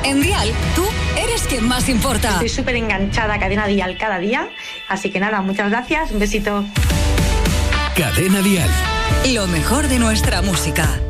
En Dial, tú eres quien más importa. Estoy súper enganchada a Cadena Dial cada día. Así que nada, muchas gracias. Un besito. Cadena Dial. Lo mejor de nuestra música.